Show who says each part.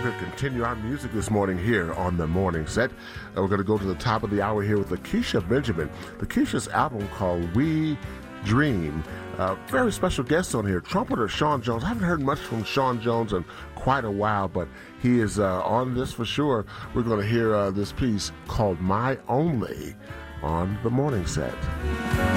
Speaker 1: we're going to continue our music this morning here on the morning set. We're going to go to the top of the hour here with Lakeisha Benjamin. Lakeisha's album called We Dream. Very special guest on here, trumpeter Sean Jones. I haven't heard much from Sean Jones in quite a while, but he is on this for sure. We're going to hear this piece called My Only on the morning set.